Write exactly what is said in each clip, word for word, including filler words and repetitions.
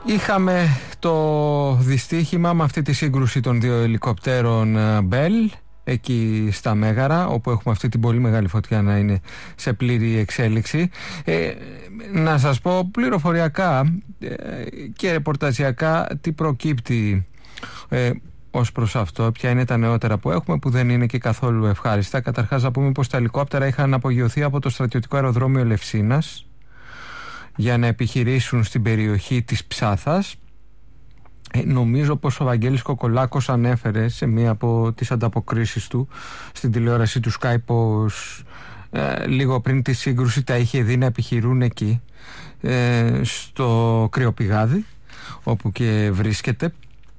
Είχαμε το δυστύχημα με αυτή τη σύγκρουση των δύο ελικοπτέρων Bell εκεί στα Μέγαρα, όπου έχουμε αυτή την πολύ μεγάλη φωτιά να είναι σε πλήρη εξέλιξη. Ε, να σας πω πληροφοριακά ε, και ρεπορταζιακά τι προκύπτει ε, ως προς αυτό, ποια είναι τα νεότερα που έχουμε, που δεν είναι και καθόλου ευχάριστα. Καταρχάς να πούμε πως τα ελικόπτερα είχαν απογειωθεί από το στρατιωτικό αεροδρόμιο Ελευσίνας για να επιχειρήσουν στην περιοχή της Ψάθας. Ε, νομίζω πως ο Βαγγέλης Κοκολάκος ανέφερε σε μία από τις ανταποκρίσεις του στην τηλεόραση του Sky πως ε, λίγο πριν τη σύγκρουση τα είχε δει να επιχειρούν εκεί ε, στο Κρυοπηγάδι, όπου και βρίσκεται.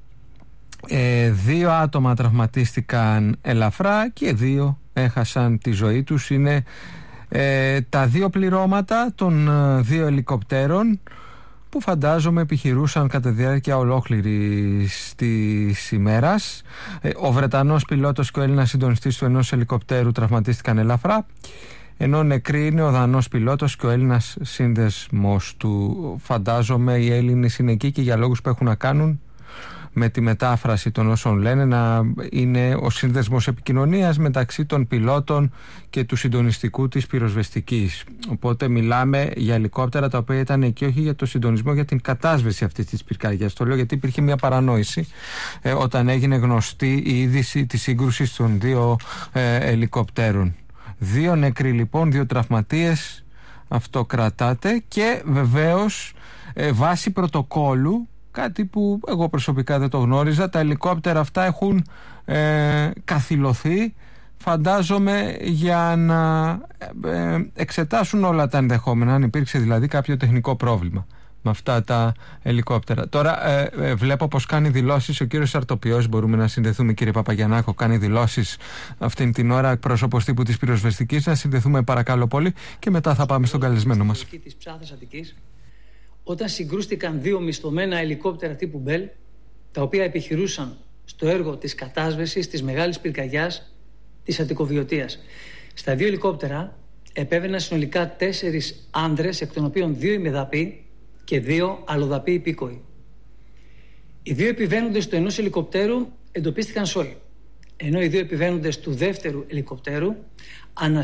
Ε, δύο άτομα τραυματίστηκαν ελαφρά και δύο έχασαν τη ζωή τους. Είναι ε, τα δύο πληρώματα των ε, δύο ελικοπτέρων που φαντάζομαι επιχειρούσαν κατά τη διάρκεια ολόκληρης της ημέρας. Ε, ο Βρετανός πιλότος και ο Έλληνας συντονιστής του ενός ελικοπτέρου τραυματίστηκαν ελαφρά, ενώ νεκροί είναι ο Δανός πιλότος και ο Έλληνας σύνδεσμος του. Φαντάζομαι οι Έλληνες είναι εκεί και για λόγους που έχουν να κάνουν με τη μετάφραση των όσων λένε να είναι ο σύνδεσμος επικοινωνίας μεταξύ των πιλότων και του συντονιστικού της πυροσβεστικής. Οπότε μιλάμε για ελικόπτερα τα οποία ήταν εκεί όχι για το συντονισμό, για την κατάσβεση αυτής της πυρκαγιάς. Το λέω γιατί υπήρχε μια παρανόηση ε, όταν έγινε γνωστή η είδηση της σύγκρουσης των δύο ε, ελικοπτέρων. Δύο νεκροί λοιπόν, δύο τραυματίες, αυτό κρατάτε. Και βεβαίως ε, βάσει πρωτοκόλου, κάτι που εγώ προσωπικά δεν το γνώριζα, τα ελικόπτερα αυτά έχουν ε, καθυλωθεί, φαντάζομαι για να ε, εξετάσουν όλα τα ενδεχόμενα, αν υπήρξε δηλαδή κάποιο τεχνικό πρόβλημα με αυτά τα ελικόπτερα. Τώρα ε, ε, βλέπω πως κάνει δηλώσεις ο κύριος Αρτοπιός, μπορούμε να συνδεθούμε κύριε Παπαγιαννάκο, κάνει δηλώσεις αυτήν την ώρα εκπρόσωπος τύπου της πυροσβεστικής. Να συνδεθούμε παρακαλώ πολύ και μετά θα πάμε στον καλεσμένο μας. Της Ψάθας Αττικής, όταν συγκρούστηκαν δύο μισθωμένα ελικόπτερα τύπου Bell, τα οποία επιχειρούσαν στο έργο της κατάσβεσης της μεγάλης πυρκαγιάς της Αττικοβιωτίας. Στα δύο ελικόπτερα επέβαιναν συνολικά τέσσερις άνδρες, εκ των οποίων δύο ημεδαποί και δύο αλλοδαποί υπήκοοι. Οι δύο επιβαίνοντες του ενός ελικοπτέρου εντοπίστηκαν σώοι, ενώ οι δύο επιβαίνοντες του δεύτερου ελικοπτέρου